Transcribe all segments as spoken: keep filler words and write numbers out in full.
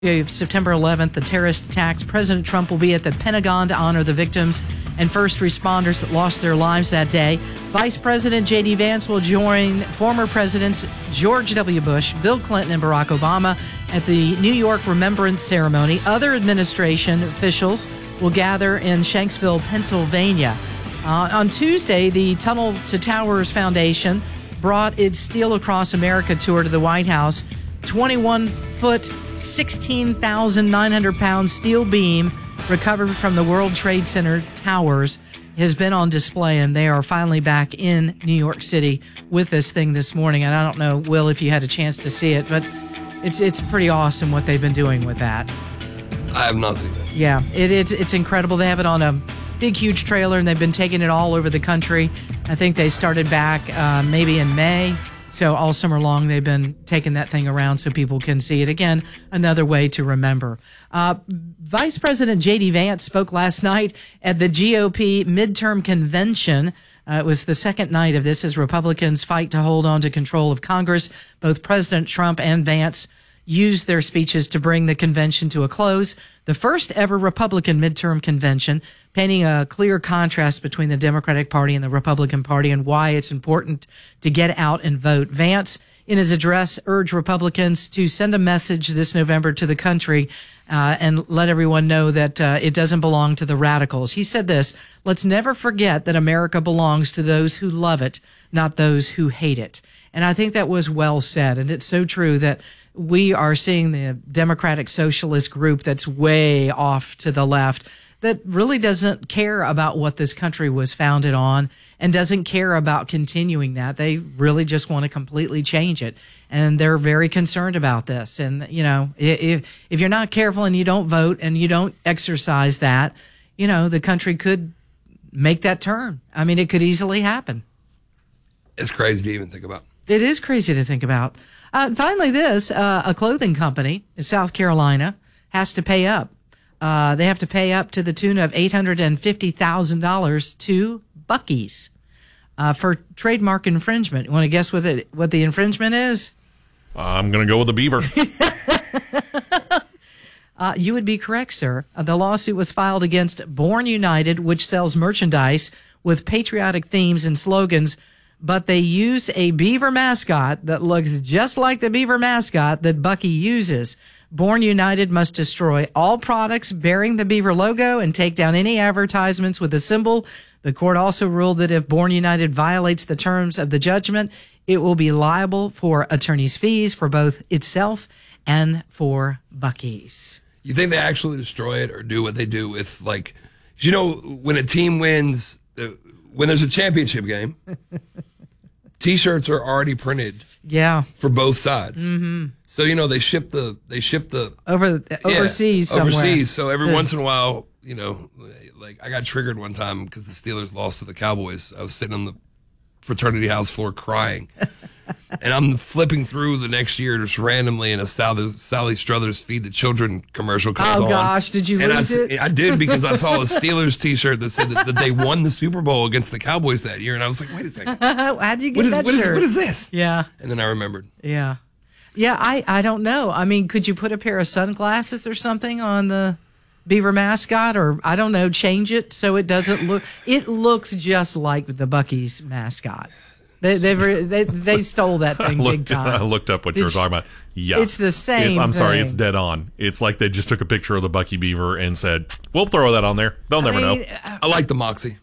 September eleventh, the terrorist attacks, President Trump will be at the Pentagon to honor the victims and first responders that lost their lives that day. Vice President J D. Vance will join former Presidents George W. Bush, Bill Clinton, and Barack Obama at the New York Remembrance Ceremony. Other administration officials will gather in Shanksville, Pennsylvania. Uh, on Tuesday, the Tunnel to Towers Foundation brought its Steel Across America tour to the White House. twenty-one foot, sixteen thousand nine hundred pound steel beam recovered from the World Trade Center towers has been on display, and they are finally back in New York City with this thing this morning. And I don't know, Will, if you had a chance to see it, but it's it's pretty awesome what they've been doing with that. I have not seen it. Yeah, it, it's it's incredible. They have it on a big, huge trailer, and they've been taking it all over the country. I think they started back uh, maybe in May. So all summer long, they've been taking that thing around so people can see it. Again, another way to remember. Uh, Vice President J D. Vance spoke last night at the G O P midterm convention. Uh, it was the second night of this as Republicans fight to hold on to control of Congress. Both President Trump and Vance used their speeches to bring the convention to a close. The first ever Republican midterm convention, painting a clear contrast between the Democratic Party and the Republican Party and why it's important to get out and vote. Vance, in his address, urged Republicans to send a message this November to the country uh, and let everyone know that uh, it doesn't belong to the radicals. He said this: "Let's never forget that America belongs to those who love it, not those who hate it." And I think that was well said. And it's so true that we are seeing the Democratic Socialist group that's way off to the left that really doesn't care about what this country was founded on and doesn't care about continuing that. They really just want to completely change it. And they're very concerned about this. And, you know, if, if you're not careful and you don't vote and you don't exercise that, you know, the country could make that turn. I mean, it could easily happen. It's crazy to even think about. It is crazy to think about. Uh, finally, this, uh, a clothing company in South Carolina has to pay up. Uh, they have to pay up to the tune of eight hundred fifty thousand dollars to Buc-ee's uh, for trademark infringement. You want to guess what, it, what the infringement is? I'm going to go with the beaver. uh, you would be correct, sir. Uh, the lawsuit was filed against Born United, which sells merchandise with patriotic themes and slogans, but they use a beaver mascot that looks just like the beaver mascot that Buc-ee uses. Born United must destroy all products bearing the beaver logo and take down any advertisements with the symbol. The court also ruled that if Born United violates the terms of the judgment, it will be liable for attorney's fees for both itself and for Buc-ee's. You think they actually destroy it or do what they do with, like, you know, when a team wins, uh, when there's a championship game, T-shirts are already printed. Yeah, for both sides. Mm-hmm. So you know they ship the they ship the over overseas yeah, somewhere. overseas. So every to, once in a while, you know, like I got triggered one time because the Steelers lost to the Cowboys. I was sitting on the fraternity house floor crying, and I'm flipping through the next year just randomly, and a Sally, Sally Struthers Feed the Children commercial comes oh, on. Oh gosh, did you and lose I, it? I did because I saw a Steelers T-shirt that said that, that they won the Super Bowl against the Cowboys that year, and I was like, wait a second, how'd you get what is, that what is, shirt? what is this? Yeah, and then I remembered. Yeah, yeah. I I don't know. I mean, could you put a pair of sunglasses or something on the beaver mascot, or I don't know, change it so it doesn't look? It looks just like the Buc-ee's mascot. They they they they stole that thing big time. I looked up what Did you were you, talking about. Yeah, it's the same. It, I'm thing. sorry, it's dead on. It's like they just took a picture of the Buc-ee beaver and said, "We'll throw that on there. They'll I never mean, know." I like the moxie.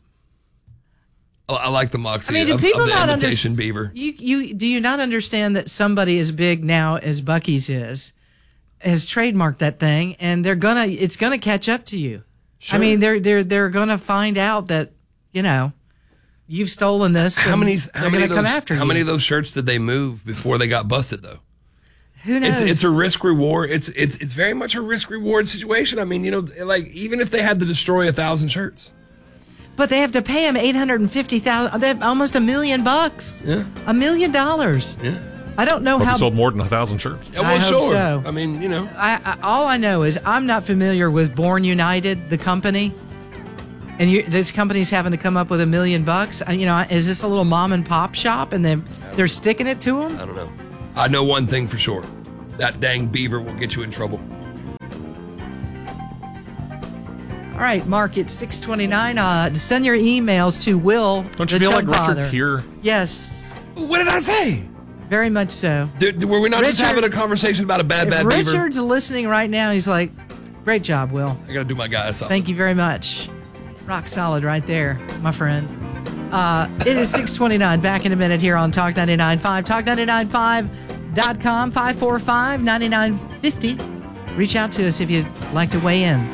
I, I like the moxie. I mean, do of, people of the not imitation understand? beaver. You you do you not understand that somebody as big now as Buc-ee's is has trademarked that thing, and they're gonna it's gonna catch up to you. Sure. I mean, they're they're they're gonna find out that you know. You've stolen this. How many? How many of come those? after how you. many of those shirts did they move before they got busted? Though who knows? it's it's a risk reward. It's it's it's very much a risk reward situation. I mean, you know, like even if they had to destroy a thousand shirts, but they have to pay him eight hundred and fifty thousand, almost a million bucks. Yeah, a million dollars. Yeah, I don't know Hope how. he sold more than a thousand shirts. Yeah, well, I hope sure. so. I mean, you know, I, I all I know is I'm not familiar with Born United, the company. And you, this company's having to come up with a million bucks. You know, is this a little mom and pop shop, and they they're sticking it to them? I don't know. I know one thing for sure: that dang beaver will get you in trouble. All right, Mark, it's six twenty-nine. Uh, send your emails to Will. Don't you the feel like Chub Richard's Father. here? Yes, What did I say? very much so. Did, were we not just Richard- having a conversation about a bad, If bad beaver? Richard's listening right now, he's like, great job, Will. I got to do my guy something. Thank you very much. Rock solid right there, my friend. Uh, it is six twenty-nine. Back in a minute here on Talk ninety-nine point five. talk ninety-nine five dot com, five four five, nine nine five zero. Reach out to us if you'd like to weigh in.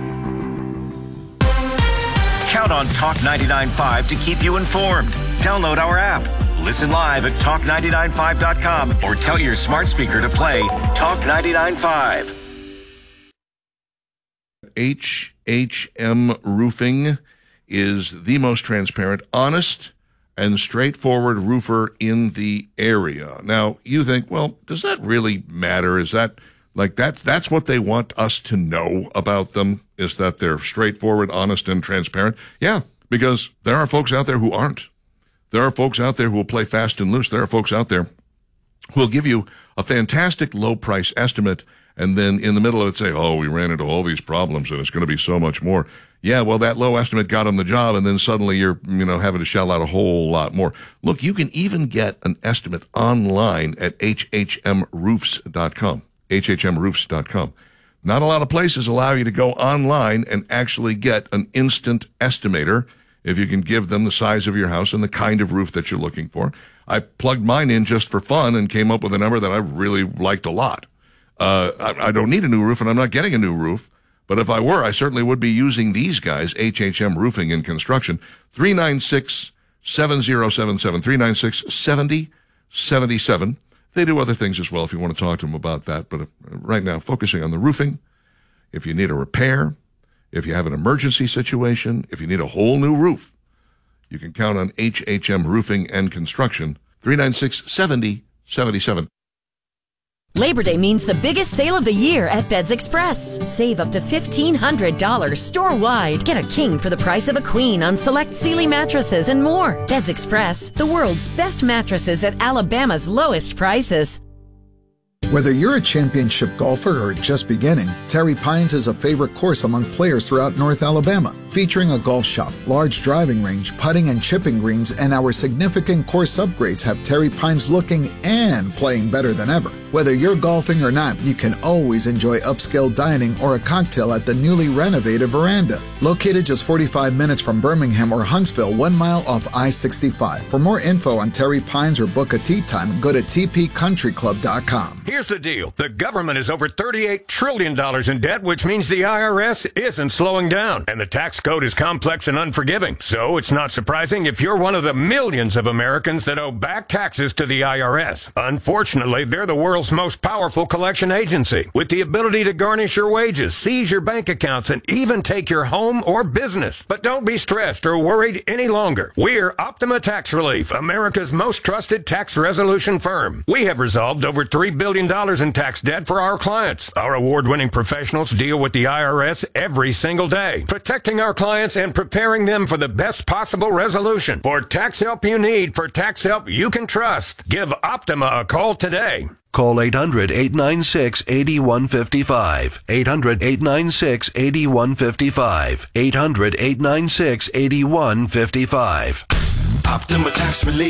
Count on Talk ninety-nine point five to keep you informed. Download our app. Listen live at talk ninety-nine five dot com or tell your smart speaker to play Talk ninety-nine point five. H H M Roofing is the most transparent, honest, and straightforward roofer in the area. Now, you think, well, does that really matter? Is that like that's that's what they want us to know about them? Is that they're straightforward, honest, and transparent? Yeah, because there are folks out there who aren't. There are folks out there who will play fast and loose. There are folks out there who will give you a fantastic low price estimate and then in the middle of it say, oh, we ran into all these problems and it's going to be so much more. Yeah, well, that low estimate got them the job, and then suddenly you're, you know, having to shell out a whole lot more. Look, you can even get an estimate online at H H M roofs dot com. H H M roofs dot com. Not a lot of places allow you to go online and actually get an instant estimator if you can give them the size of your house and the kind of roof that you're looking for. I plugged mine in just for fun and came up with a number that I really liked a lot. Uh, I, I don't need a new roof, and I'm not getting a new roof. But if I were, I certainly would be using these guys, H H M Roofing and Construction, three nine six, seven zero seven seven, three nine six, seven zero seven seven. They do other things as well if you want to talk to them about that. But right now, focusing on the roofing. If you need a repair, if you have an emergency situation, if you need a whole new roof, you can count on H H M Roofing and Construction, three nine six, seven zero seven seven. Labor Day means the biggest sale of the year at Beds Express. Save up to fifteen hundred dollars store-wide. Get a king for the price of a queen on select Sealy mattresses and more. Beds Express, the world's best mattresses at Alabama's lowest prices. Whether you're a championship golfer or just beginning, Terry Pines is a favorite course among players throughout North Alabama. Featuring a golf shop, large driving range, putting and chipping greens, and our significant course upgrades have Terry Pines looking and playing better than ever. Whether you're golfing or not, you can always enjoy upscale dining or a cocktail at the newly renovated Veranda. Located just forty-five minutes from Birmingham or Huntsville, one mile off I sixty-five. For more info on Terry Pines or book a tee time, go to t p country club dot com. Here's the deal. The government is over thirty-eight trillion dollars in debt, which means the I R S isn't slowing down. And the tax code is complex and unforgiving. So it's not surprising if you're one of the millions of Americans that owe back taxes to the I R S. Unfortunately, they're the world's most powerful collection agency, with the ability to garnish your wages, seize your bank accounts, and even take your home or business. But don't be stressed or worried any longer. We're Optima Tax Relief, America's most trusted tax resolution firm. We have resolved over three billion dollars in tax debt for our clients. Our award-winning professionals deal with the I R S every single day, protecting our clients and preparing them for the best possible resolution. For tax help you need, for tax help you can trust, give Optima a call today. Call eight hundred, eight nine six, eight one five five. eight hundred, eight nine six, eight one five five. eight hundred, eight nine six, eight one five five. Optima Tax Relief.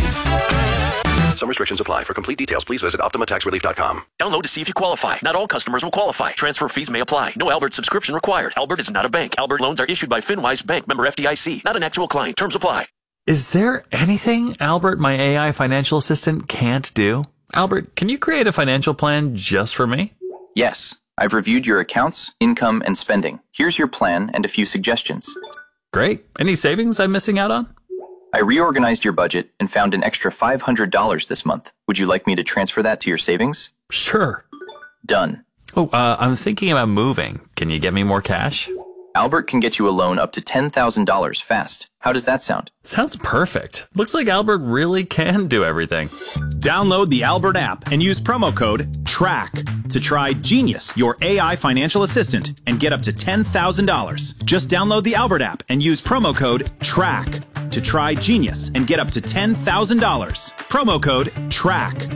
Some restrictions apply. For complete details, please visit optima tax relief dot com. Download to see if you qualify. Not all customers will qualify. Transfer fees may apply. No Albert subscription required. Albert is not a bank. Albert loans are issued by FinWise Bank, member F D I C. Not an actual client. Terms apply. Is there anything Albert, my A I financial assistant, can't do? Albert, can you create a financial plan just for me? Yes. I've reviewed your accounts, income, and spending. Here's your plan and a few suggestions. Great. Any savings I'm missing out on? I reorganized your budget and found an extra five hundred dollars this month. Would you like me to transfer that to your savings? Sure. Done. Oh, uh, I'm thinking about moving. Can you get me more cash? Albert can get you a loan up to ten thousand dollars fast. How does that sound? Sounds perfect. Looks like Albert really can do everything. Download the Albert app and use promo code TRACK to try Genius, your A I financial assistant, and get up to ten thousand dollars. Just download the Albert app and use promo code TRACK to try Genius and get up to ten thousand dollars. Promo code TRACK.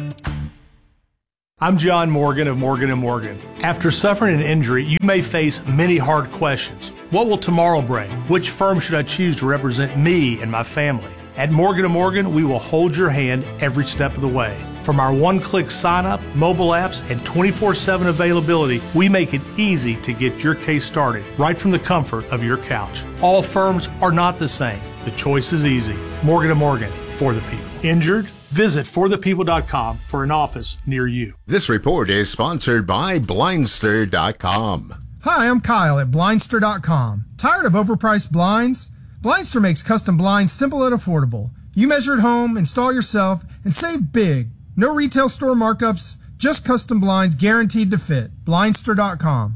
I'm John Morgan of Morgan and Morgan. After suffering an injury, you may face many hard questions. What will tomorrow bring? Which firm should I choose to represent me and my family? At Morgan and Morgan, we will hold your hand every step of the way. From our one-click sign-up, mobile apps, and twenty-four seven availability, we make it easy to get your case started right from the comfort of your couch. All firms are not the same. The choice is easy. Morgan and Morgan, for the people. Injured? Visit for the people dot com for an office near you. This report is sponsored by Blindster dot com. Hi, I'm Kyle at Blindster dot com. Tired of overpriced blinds? Blindster makes custom blinds simple and affordable. You measure at home, install yourself, and save big. No retail store markups, just custom blinds guaranteed to fit. Blindster dot com.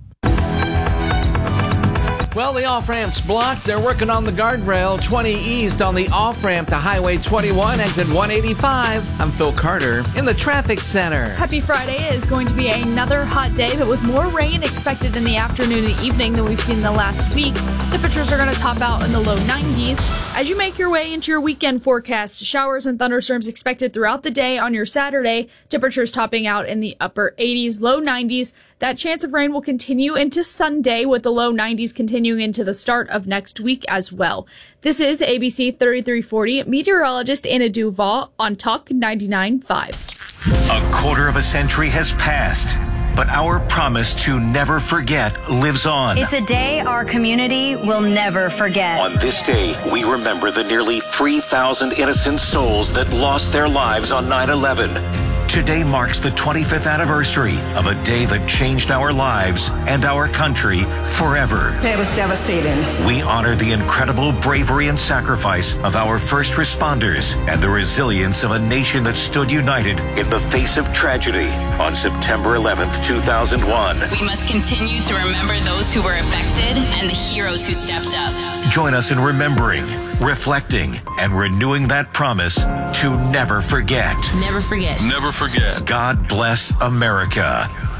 Well, the off-ramp's blocked. They're working on the guardrail. twenty east on the off-ramp to Highway twenty-one, exit one eighty-five. I'm Phil Carter in the traffic center. Happy Friday. It is going to be another hot day, but with more rain expected in the afternoon and evening than we've seen in the last week. Temperatures are going to top out in the low nineties. As you make your way into your weekend forecast, showers and thunderstorms expected throughout the day on your Saturday. Temperatures topping out in the upper eighties, low nineties. That chance of rain will continue into Sunday, with the low nineties continuing into the start of next week as well. This is A B C thirty-three forty meteorologist Anna Duval on Talk ninety-nine point five. A quarter of a century has passed, but our promise to never forget lives on. It's a day our community will never forget. On this day, we remember the nearly three thousand innocent souls that lost their lives on nine eleven. Today marks the twenty-fifth anniversary of a day that changed our lives and our country forever. It was devastating. We honor the incredible bravery and sacrifice of our first responders and the resilience of a nation that stood united in the face of tragedy on September eleventh, two thousand one. We must continue to remember those who were affected and the heroes who stepped up. Join us in remembering, reflecting, and renewing that promise to never forget. Never forget. Never forget. God bless America.